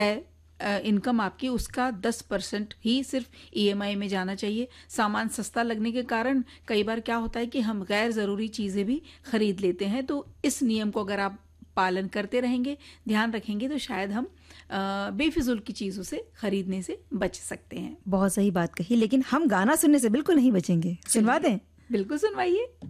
Income आपकी, उसका 10% ही सिर्फ ईएमआई में जाना चाहिए। सामान सस्ता लगने के कारण कई बार क्या होता है कि हम गैर ज़रूरी चीज़ें भी खरीद लेते हैं। तो इस नियम को अगर आप पालन करते रहेंगे, ध्यान रखेंगे, तो शायद हम बेफिजूल की चीज़ों से खरीदने से बच सकते हैं। बहुत सही बात कही, लेकिन हम गाना सुनने से बिल्कुल नहीं बचेंगे। सुनवा दें? बिल्कुल सुनवाइए।